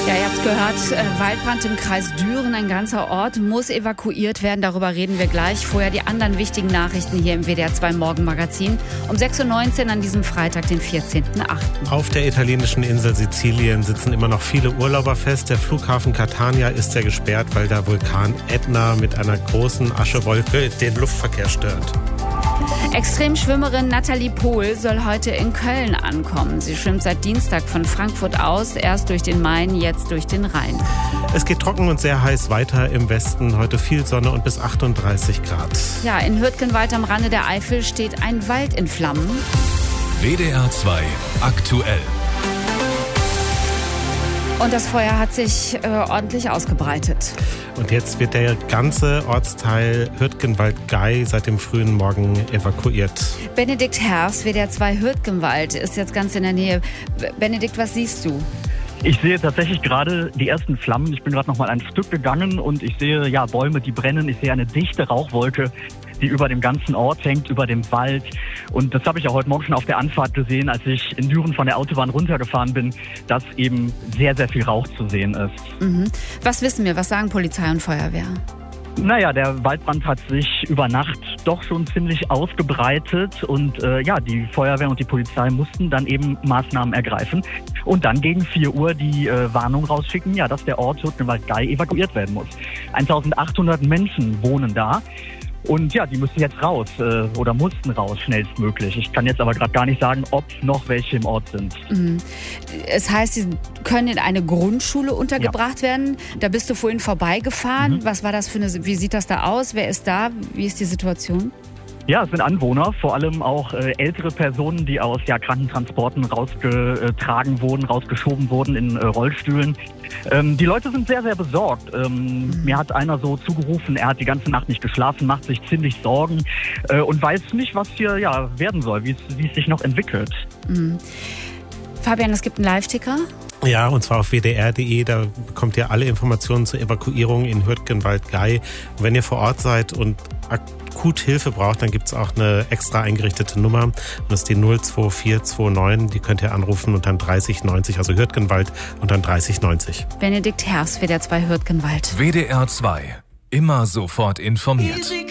Ja, ihr habt's gehört, Waldbrand im Kreis Düren, ein ganzer Ort muss evakuiert werden. Darüber reden wir gleich. Vorher die anderen wichtigen Nachrichten hier im WDR 2 Morgenmagazin. Um 6.19 Uhr an diesem Freitag, den 14.08. Auf der italienischen Insel Sizilien sitzen immer noch viele Urlauber fest. Der Flughafen Catania ist ja gesperrt, weil der Vulkan Etna mit einer großen Aschewolke den Luftverkehr stört. Extremschwimmerin Nathalie Pohl soll heute in Köln ankommen. Sie schwimmt seit Dienstag von Frankfurt aus, erst durch den Main, jetzt durch den Rhein. Es geht trocken und sehr heiß weiter im Westen. Heute viel Sonne und bis 38 Grad. Ja, in Hürtgenwald am Rande der Eifel steht ein Wald in Flammen. WDR 2 aktuell. Und das Feuer hat sich ordentlich ausgebreitet. Und jetzt wird der ganze Ortsteil Hürtgenwald-Gay seit dem frühen Morgen evakuiert. Benedikt Herfs, WDR 2 Hürtgenwald, ist jetzt ganz in der Nähe. Benedikt, was siehst du? Ich sehe tatsächlich gerade die ersten Flammen. Ich bin gerade noch mal ein Stück gegangen und ich sehe Bäume, die brennen. Ich sehe eine dichte Rauchwolke, die über dem ganzen Ort hängt, über dem Wald. Und das habe ich auch heute Morgen schon auf der Anfahrt gesehen, als ich in Düren von der Autobahn runtergefahren bin, dass eben sehr, sehr viel Rauch zu sehen ist. Mhm. Was wissen wir? Was sagen Polizei und Feuerwehr? Naja, der Waldbrand hat sich über Nacht doch schon ziemlich ausgebreitet und die Feuerwehr und die Polizei mussten dann eben Maßnahmen ergreifen und dann gegen 4 Uhr die Warnung rausschicken, dass der Ort Hürtgenwald-Gay evakuiert werden muss. 1800 Menschen wohnen da. Und die müssen jetzt raus oder mussten raus schnellstmöglich. Ich kann jetzt aber gerade gar nicht sagen, ob noch welche im Ort sind. Mhm. Es heißt, sie können in eine Grundschule untergebracht werden. Da bist du vorhin vorbeigefahren. Mhm. Was war das wie sieht das da aus? Wer ist da? Wie ist die Situation? Ja, es sind Anwohner, vor allem auch ältere Personen, die aus Krankentransporten rausgetragen wurden, rausgeschoben wurden in Rollstühlen. Die Leute sind sehr, sehr besorgt. Mir hat einer so zugerufen, er hat die ganze Nacht nicht geschlafen, macht sich ziemlich Sorgen und weiß nicht, was hier werden soll, wie es sich noch entwickelt. Mhm. Fabian, es gibt einen Live-Ticker. Ja, und zwar auf wdr.de, da bekommt ihr alle Informationen zur Evakuierung in Hürtgenwald-Gay. Und wenn ihr vor Ort seid und akut Hilfe braucht, dann gibt es auch eine extra eingerichtete Nummer. Und das ist die 02429, die könnt ihr anrufen und dann 3090, also Hürtgenwald und dann 3090. Benedikt Herfs, WDR 2 Hürtgenwald. WDR 2, immer sofort informiert.